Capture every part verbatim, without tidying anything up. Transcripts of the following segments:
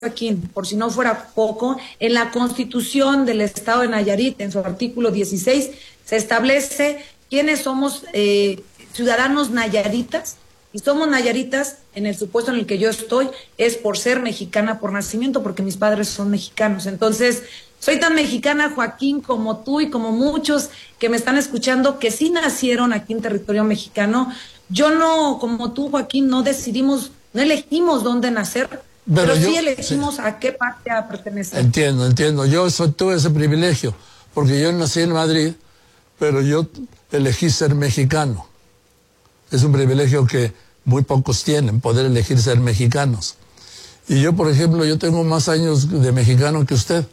Joaquín, por si no fuera poco, en la Constitución del Estado de Nayarit, en su artículo dieciséis, se establece quiénes somos eh, ciudadanos nayaritas, y somos nayaritas, en el supuesto en el que yo estoy, es por ser mexicana por nacimiento, porque mis padres son mexicanos. Entonces, soy tan mexicana, Joaquín, como tú y como muchos que me están escuchando, que sí nacieron aquí en territorio mexicano. Yo no, como tú, Joaquín, no decidimos, no elegimos dónde nacer, Pero, pero yo, sí elegimos sí. a qué patria pertenecer. Entiendo, entiendo. Yo soy, tuve ese privilegio, porque yo nací en Madrid, pero yo elegí ser mexicano. Es un privilegio que muy pocos tienen, poder elegir ser mexicanos. Y yo, por ejemplo, yo tengo más años de mexicano que usted.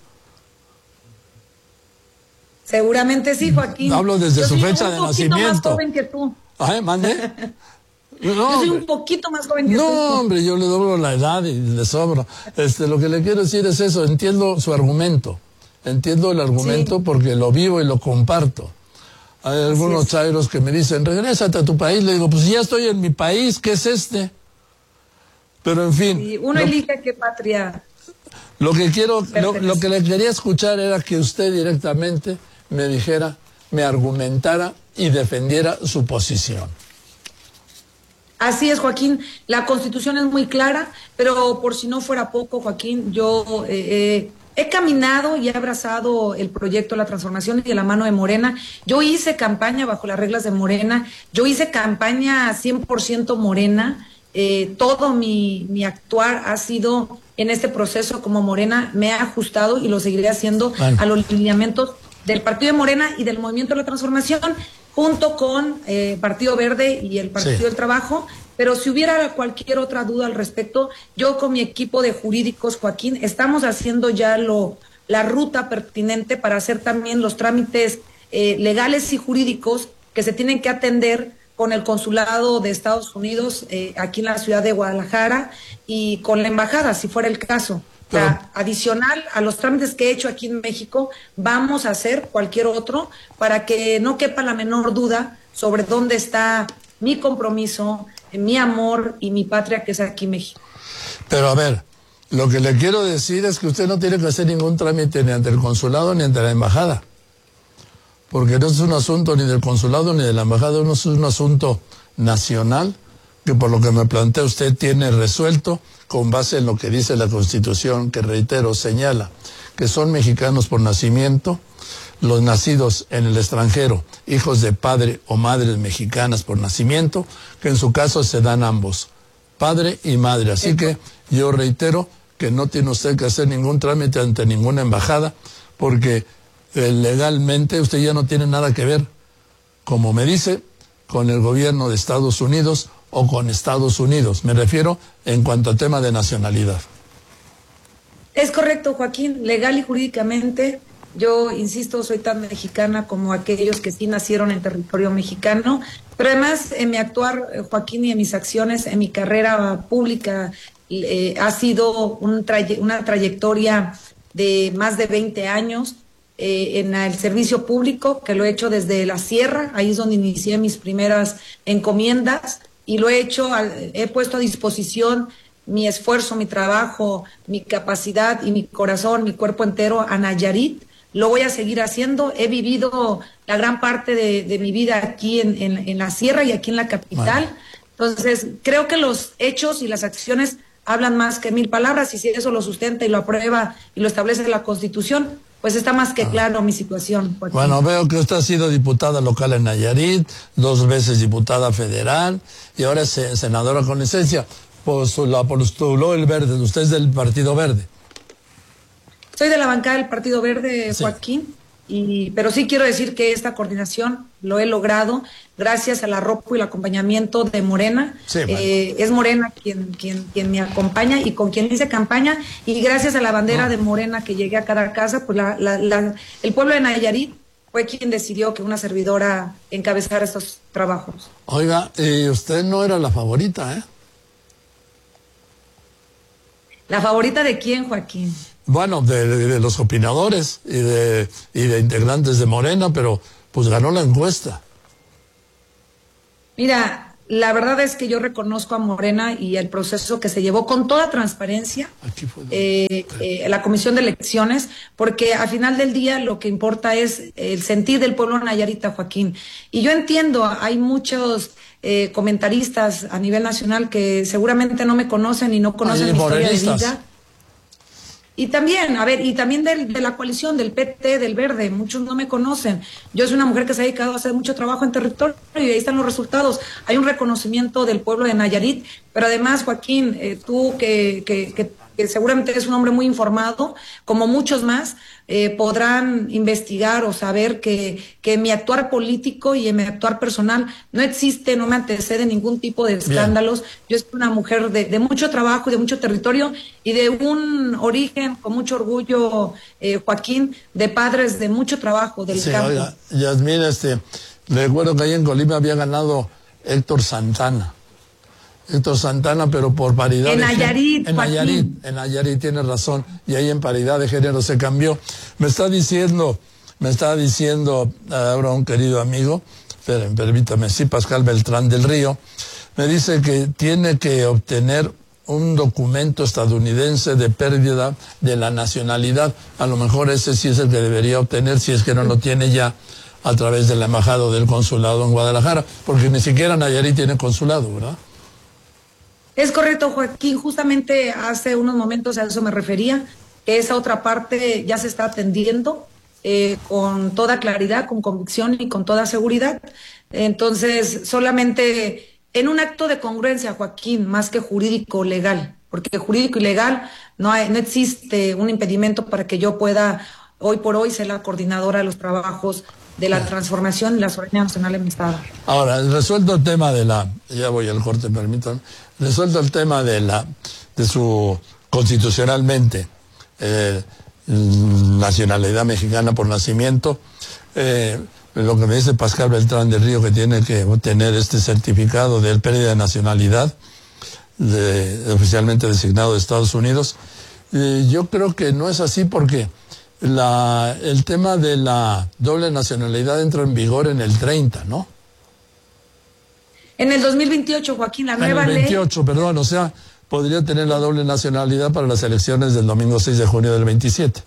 Seguramente sí, Joaquín. Hablo desde yo su soy fecha de nacimiento. Un poquito más joven que tú. ¿Ah, mande? No, yo soy hombre. un poquito más joven que no, tú. No, hombre, yo le doblo la edad y le sobra. Este, lo que le quiero decir es eso, entiendo su argumento. Entiendo el argumento sí. porque lo vivo y lo comparto. Hay algunos es. chairos que me dicen, regrésate a tu país. Le digo, pues ya estoy en mi país, ¿qué es este? Pero en fin. Sí, uno lo, elige qué patria. Lo que quiero, lo, lo que le quería escuchar era que usted directamente me dijera, me argumentara y defendiera su posición. Así es, Joaquín. La Constitución es muy clara, pero por si no fuera poco, Joaquín, yo eh, eh, he caminado y he abrazado el proyecto de la transformación y de la mano de Morena. Yo hice campaña bajo las reglas de Morena, yo hice campaña cien por ciento Morena. Eh, todo mi, mi actuar ha sido en este proceso como Morena, me he ajustado y lo seguiré haciendo bueno. a los lineamientos del Partido de Morena y del Movimiento de la Transformación, junto con eh, Partido Verde y el Partido sí. del Trabajo. Pero si hubiera cualquier otra duda al respecto, yo con mi equipo de jurídicos, Joaquín, estamos haciendo ya lo, la ruta pertinente para hacer también los trámites eh, legales y jurídicos que se tienen que atender con el Consulado de Estados Unidos eh, aquí en la ciudad de Guadalajara y con la embajada, si fuera el caso. O sea, adicional a los trámites que he hecho aquí en México, vamos a hacer cualquier otro para que no quepa la menor duda sobre dónde está mi compromiso, mi amor y mi patria, que es aquí México. Pero a ver, lo que le quiero decir es que usted no tiene que hacer ningún trámite ni ante el consulado ni ante la embajada. Porque no es un asunto ni del consulado ni de la embajada, no es un asunto nacional que por lo que me plantea usted tiene resuelto con base en lo que dice la Constitución, que reitero, señala que son mexicanos por nacimiento, los nacidos en el extranjero, hijos de padre o madres mexicanas por nacimiento, que en su caso se dan ambos, padre y madre. Así que yo reitero que no tiene usted que hacer ningún trámite ante ninguna embajada, porque eh, legalmente usted ya no tiene nada que ver, como me dice, con el gobierno de Estados Unidos o con Estados Unidos. Me refiero en cuanto al tema de nacionalidad. Es correcto, Joaquín, legal y jurídicamente. Yo, insisto, soy tan mexicana como aquellos que sí nacieron en territorio mexicano, pero además en mi actuar, Joaquín, y en mis acciones, en mi carrera pública, eh, ha sido un traye- una trayectoria de más de veinte años eh, en el servicio público, que lo he hecho desde la sierra, ahí es donde inicié mis primeras encomiendas, y lo he hecho, al, he puesto a disposición mi esfuerzo, mi trabajo, mi capacidad y mi corazón, mi cuerpo entero a Nayarit. Lo voy a seguir haciendo. He vivido la gran parte de, de mi vida aquí en, en, en la sierra y aquí en la capital. Bueno. Entonces, creo que los hechos y las acciones hablan más que mil palabras, y si eso lo sustenta y lo aprueba y lo establece la Constitución, pues está más que claro mi situación. Joaquín. Bueno, veo que usted ha sido diputada local en Nayarit, dos veces diputada federal y ahora es senadora con licencia. Pues la postuló el Verde, usted es del Partido Verde. Soy de la bancada del Partido Verde, sí. Joaquín, y, pero sí quiero decir que esta coordinación lo he logrado gracias al arropo y el acompañamiento de Morena. Sí, bueno. eh, es Morena quien, quien, quien me acompaña y con quien hice campaña, y gracias a la bandera no. de Morena que llegué a cada casa, pues la, la, la, el pueblo de Nayarit fue quien decidió que una servidora encabezara estos trabajos. Oiga, y usted no era la favorita, ¿eh? ¿La favorita de quién, Joaquín? Bueno, de, de, de los opinadores y de, y de integrantes de Morena, pero pues ganó la encuesta. Mira, la verdad es que yo reconozco a Morena y el proceso que se llevó con toda transparencia, eh, eh, la Comisión de Elecciones, porque al final del día lo que importa es el sentir del pueblo nayarita, Joaquín. Y yo entiendo, hay muchos eh, comentaristas a nivel nacional que seguramente no me conocen y no conocen Ay, mi historia de morenistas. vida. Y también, a ver, y también del, de la coalición, del P T, del Verde, muchos no me conocen. Yo soy una mujer que se ha dedicado a hacer mucho trabajo en territorio y ahí están los resultados. Hay un reconocimiento del pueblo de Nayarit, pero además, Joaquín, eh, tú que, que, que, que seguramente eres un hombre muy informado, como muchos más, eh, podrán investigar o saber que, que mi actuar político y en mi actuar personal no existe, no me antecede ningún tipo de escándalos. Bien. Yo soy una mujer de, de mucho trabajo y de mucho territorio y de un origen con mucho orgullo, eh, Joaquín, de padres de mucho trabajo del sí, campo. Oiga, Yasmín, este, recuerdo que ahí en Colima había ganado Héctor Santana. Héctor Santana, pero por paridad en de Nayarit, género. En Nayarit, en Nayarit, tiene razón. Y ahí en paridad de género se cambió. Me está diciendo, me está diciendo ahora un querido amigo, esperen, permítame, sí, Pascal Beltrán del Río, me dice que tiene que obtener un documento estadounidense de pérdida de la nacionalidad. A lo mejor ese sí es el que debería obtener, si es que no lo tiene ya, a través de la embajada o del consulado en Guadalajara, porque ni siquiera Nayarit tiene consulado, ¿verdad? Es correcto, Joaquín, justamente hace unos momentos a eso me refería, que esa otra parte ya se está atendiendo eh, con toda claridad, con convicción y con toda seguridad. Entonces, solamente en un acto de congruencia, Joaquín, más que jurídico legal, porque jurídico y legal no hay, no existe un impedimento para que yo pueda hoy por hoy ser la coordinadora de los trabajos de la transformación y la soberanía nacional en mi estado. Ahora, resuelto el tema de la, ya voy al corte, permítanme, resuelto el tema de la, de su constitucionalmente eh, nacionalidad mexicana por nacimiento, eh, lo que me dice Pascal Beltrán del Río, que tiene que obtener este certificado de pérdida de nacionalidad, de, oficialmente designado de Estados Unidos, eh, yo creo que no es así porque La, el tema de la doble nacionalidad entra en vigor en el treinta, ¿no? En el dos mil veintiocho, Joaquín, la nueva ley. En el veintiocho, ley... perdón, o sea, podría tener la doble nacionalidad para las elecciones del domingo seis de junio del veintisiete.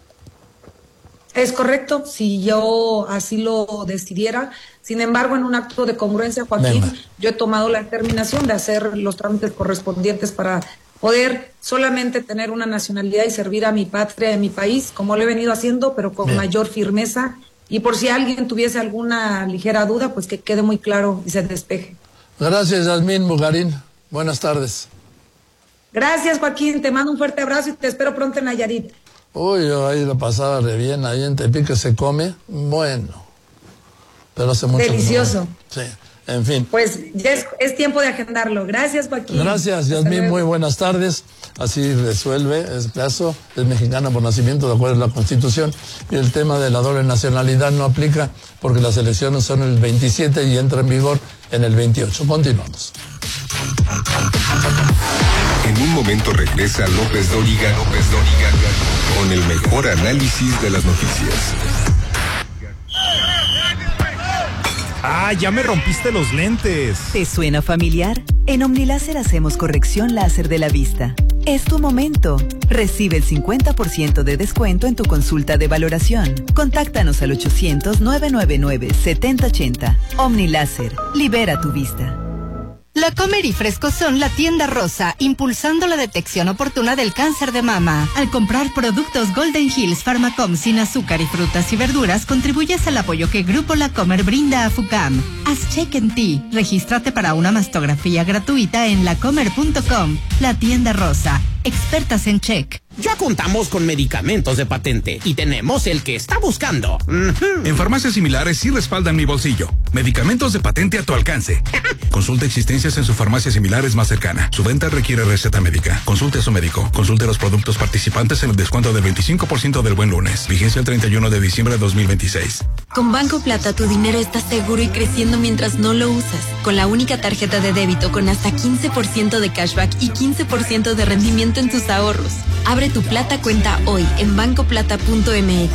Es correcto, si yo así lo decidiera. Sin embargo, en un acto de congruencia, Joaquín, Venga. yo he tomado la determinación de hacer los trámites correspondientes para poder solamente tener una nacionalidad y servir a mi patria, a mi país, como lo he venido haciendo, pero con Bien. mayor firmeza. Y por si alguien tuviese alguna ligera duda, pues que quede muy claro y se despeje. Gracias, Yasmín Bugarín. Buenas tardes. Gracias, Joaquín. Te mando un fuerte abrazo y te espero pronto en Nayarit. Uy, yo ahí lo pasaba re bien. Ahí en Tepic se come. Bueno. Pero hace mucho Delicioso. No. Sí. En fin. Pues ya es, es tiempo de agendarlo. Gracias, Joaquín. Gracias, Yasmín. Muy buenas tardes. Así resuelve el caso. Es mexicana por nacimiento, de acuerdo a la Constitución. Y el tema de la doble nacionalidad no aplica porque las elecciones son el veintisiete y entra en vigor en el veintiocho. Continuamos. En un momento regresa López Dóriga, López Dóriga, con el mejor análisis de las noticias. ¡Ah, ya me rompiste los lentes! ¿Te suena familiar? En Omniláser hacemos corrección láser de la vista. Es tu momento. Recibe el cincuenta por ciento de descuento en tu consulta de valoración. Contáctanos al ochocientos, nueve nueve nueve, setenta ochenta. Omniláser. Libera tu vista. La Comer y Fresco son la tienda rosa, impulsando la detección oportuna del cáncer de mama. Al comprar productos Golden Hills Pharmacom sin azúcar y frutas y verduras, contribuyes al apoyo que Grupo La Comer brinda a FUCAM. Haz check en ti. Regístrate para una mastografía gratuita en lacomer punto com. La tienda rosa. Expertas en check. Ya contamos con medicamentos de patente y tenemos el que está buscando. Uh-huh. En farmacias similares sí respaldan mi bolsillo. Medicamentos de patente a tu alcance. Consulte existencias en su farmacia similares más cercana. Su venta requiere receta médica. Consulte a su médico. Consulte los productos participantes en el descuento del veinticinco por ciento del Buen Lunes. Vigencia el treinta y uno de diciembre de dos mil veintiséis. Con Banco Plata tu dinero está seguro y creciendo mientras no lo usas. Con la única tarjeta de débito con hasta quince por ciento de cashback y quince por ciento de rendimiento en tus ahorros. Abre tu Plata cuenta hoy en banco plata punto m x.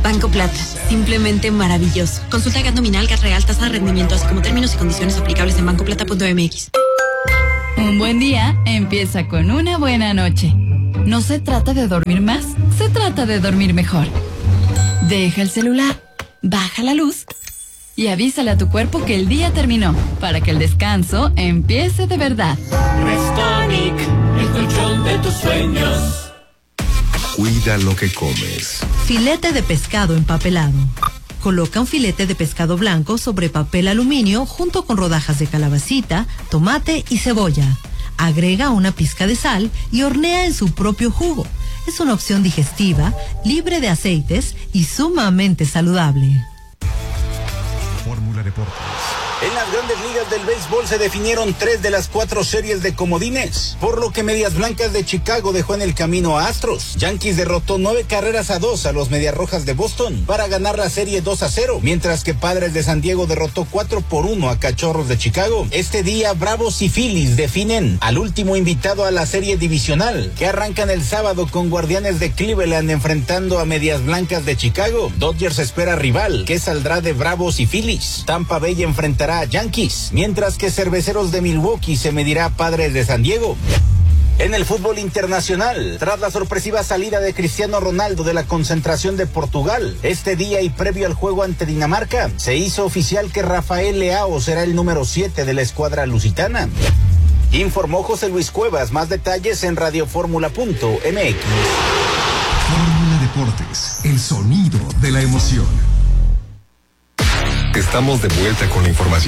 Banco Plata, simplemente maravilloso. Consulta G A T nominal, G A T real, tasa de rendimiento, así como términos y condiciones aplicables en banco plata punto m x. Un buen día empieza con una buena noche. No se trata de dormir más, se trata de dormir mejor. Deja el celular, baja la luz y avísale a tu cuerpo que el día terminó, para que el descanso empiece de verdad. Restonic, el colchón de tus sueños. Cuida lo que comes. Filete de pescado empapelado. Coloca un filete de pescado blanco sobre papel aluminio junto con rodajas de calabacita, tomate y cebolla. Agrega una pizca de sal y hornea en su propio jugo. Es una opción digestiva, libre de aceites y sumamente saludable. Fórmula Deportes. En las grandes ligas del béisbol se definieron tres de las cuatro series de comodines, por lo que Medias Blancas de Chicago dejó en el camino a Astros. Yankees derrotó nueve carreras a dos a los Medias Rojas de Boston para ganar la serie dos a cero, mientras que Padres de San Diego derrotó cuatro por uno a Cachorros de Chicago. Este día, Bravos y Phillies definen al último invitado a la serie divisional, que arrancan el sábado con Guardianes de Cleveland enfrentando a Medias Blancas de Chicago. Dodgers espera rival, que saldrá de Bravos y Phillies. Tampa Bay enfrentará a Yankees, mientras que Cerveceros de Milwaukee se medirá a Padres de San Diego. En el fútbol internacional, tras la sorpresiva salida de Cristiano Ronaldo de la concentración de Portugal, este día y previo al juego ante Dinamarca, se hizo oficial que Rafael Leao será el número siete de la escuadra lusitana. Informó José Luis Cuevas, más detalles en radioformula punto m x. Fórmula Deportes, el sonido de la emoción. Estamos de vuelta con la información.